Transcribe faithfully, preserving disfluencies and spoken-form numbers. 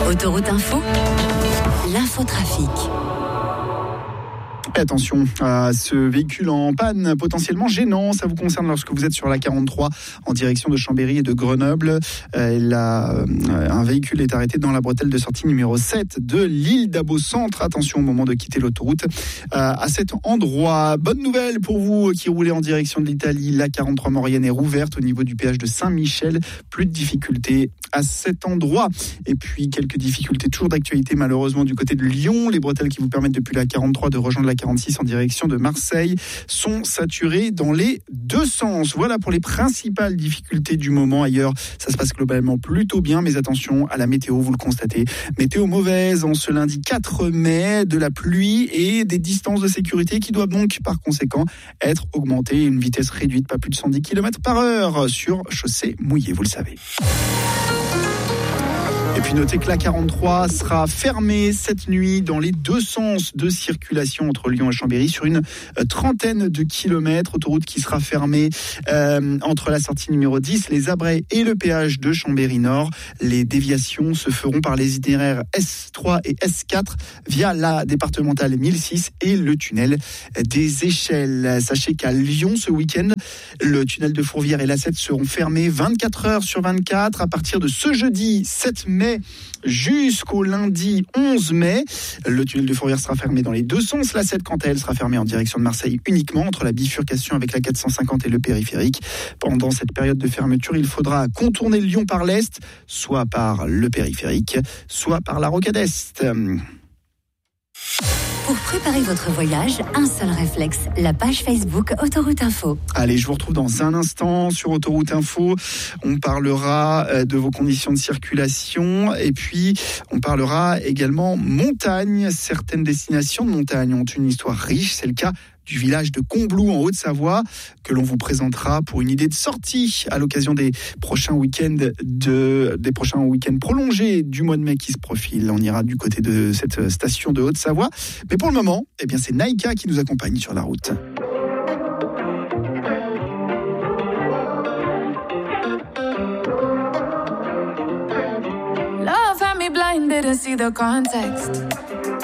Autoroute Info, l'infotrafic. Attention à ce véhicule en panne potentiellement gênant. Ça vous concerne lorsque vous êtes sur la quarante-trois en direction de Chambéry et de Grenoble. Euh, la, euh, un véhicule est arrêté dans la bretelle de sortie numéro sept de l'île d'Abo Centre. Attention au moment de quitter l'autoroute euh, à cet endroit. Bonne nouvelle pour vous qui roulez en direction de l'Italie. La quarante-trois Maurienne est rouverte au niveau du péage de Saint-Michel. Plus de difficultés à cet endroit. Et puis quelques difficultés toujours d'actualité malheureusement du côté de Lyon. Les bretelles qui vous permettent depuis la quarante-trois de rejoindre la quarante-six en direction de Marseille sont saturées dans les deux sens. Voilà pour les principales difficultés du moment. Ailleurs, ça se passe globalement plutôt bien, mais attention à la météo, vous le constatez. Météo mauvaise en ce lundi quatre mai, de la pluie et des distances de sécurité qui doivent donc par conséquent être augmentées. Une vitesse réduite, pas plus de cent dix kilomètres par heure sur chaussée mouillée, vous le savez. Et puis notez que la quarante-trois sera fermée cette nuit dans les deux sens de circulation entre Lyon et Chambéry sur une trentaine de kilomètres. Autoroute qui sera fermée euh, entre la sortie numéro dix, les Abrets et le péage de Chambéry-Nord. Les déviations se feront par les itinéraires S trois et S quatre via la départementale mille six et le tunnel des Échelles. Sachez qu'à Lyon ce week-end, le tunnel de Fourvière et l'A sept seront fermés vingt-quatre heures sur vingt-quatre à partir de ce jeudi sept mai jusqu'au lundi onze mai. Le tunnel de Fourvière sera fermé dans les deux sens. La sept, quant à elle, sera fermée en direction de Marseille uniquement entre la bifurcation avec la quatre cent cinquante et le périphérique. Pendant cette période de fermeture, il faudra contourner Lyon par l'est, soit par le périphérique, soit par la rocade est. Pour préparer votre voyage, un seul réflexe, la page Facebook Autoroute Info. Allez, je vous retrouve dans un instant sur Autoroute Info. On parlera de vos conditions de circulation et puis on parlera également montagne. Certaines destinations de montagne ont une histoire riche, c'est le cas du village de Combloux en Haute-Savoie que l'on vous présentera pour une idée de sortie à l'occasion des prochains week-ends de, des prochains week-ends prolongés du mois de mai qui se profilent. On ira du côté de cette station de Haute-Savoie. Mais pour le moment, eh bien, c'est Naïka qui nous accompagne sur la route. Love had me blind, didn't see the context.